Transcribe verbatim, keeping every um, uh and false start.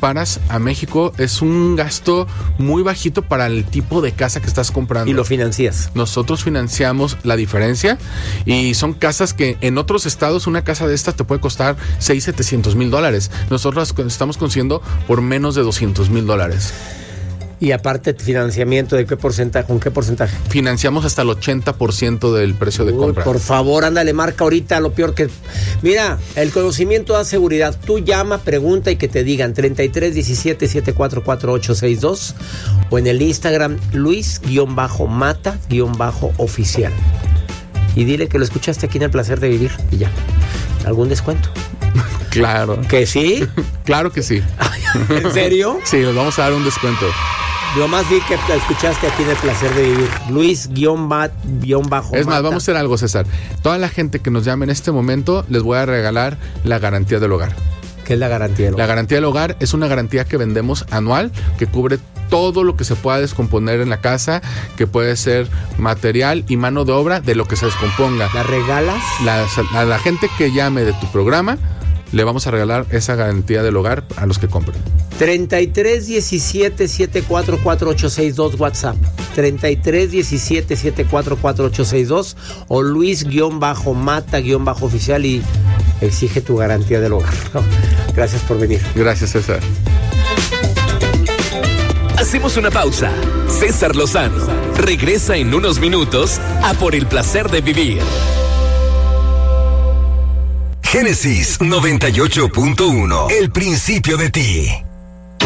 comparas a México, es un gasto muy bajito para el tipo de casa que estás comprando. ¿Y lo financias? Nosotros financiamos la diferencia y son casas que en otros estados una casa de estas te puede costar seis, setecientos mil dólares. Nosotros estamos consiguiendo por menos de doscientos mil dólares. Y aparte, financiamiento, ¿de qué porcentaje? ¿Con qué porcentaje? Financiamos hasta el ochenta por ciento del precio de Uy, compra. Por favor, ándale, marca ahorita lo peor que... Mira, el conocimiento da seguridad. Tú llama, pregunta y que te digan treinta y tres diecisiete setecientos cuarenta y cuatro ochocientos sesenta y dos o en el Instagram Luis-Mata-Oficial. Y dile que lo escuchaste aquí en El Placer de Vivir y ya. ¿Algún descuento? Claro. ¿Que sí? Claro que sí. ¿En serio? Sí, les vamos a dar un descuento. Lo más di que la escuchaste aquí en El Placer de Vivir. Luis-Mata. Es más, vamos a hacer algo, César. Toda la gente que nos llame en este momento, les voy a regalar la garantía del hogar. ¿Qué es la garantía del hogar? La garantía del hogar es una garantía que vendemos anual, que cubre todo lo que se pueda descomponer en la casa, que puede ser material y mano de obra de lo que se descomponga. ¿La regalas? La, a la gente que llame de tu programa, le vamos a regalar esa garantía del hogar a los que compren. treinta y tres diecisiete setecientos cuarenta y cuatro ochocientos sesenta y dos WhatsApp. treinta y tres diecisiete setecientos cuarenta y cuatro ochocientos sesenta y dos o Luis-Mata-Oficial y exige tu garantía del hogar. Gracias por venir. Gracias, César. Hacemos una pausa. César Lozano regresa en unos minutos a Por el Placer de Vivir. Génesis noventa y ocho punto uno. El principio de ti.